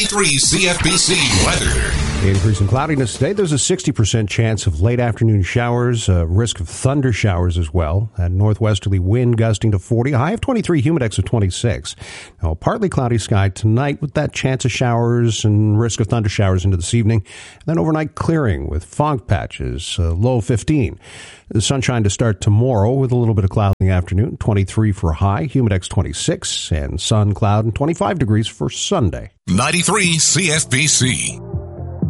93 CFBC weather. Increase in cloudiness today. There's a 60% chance of late afternoon showers, risk of thunder showers as well. A northwesterly wind gusting to 40, a high of 23, humidex of 26. Now, a partly cloudy sky tonight with that chance of showers and risk of thunder showers into this evening. And then overnight clearing with fog patches, low 15. The sunshine to start tomorrow with a little bit of cloud in the afternoon, 23 for a high, humidex 26, and sun, cloud, and 25 degrees for Sunday. 93 CFBC.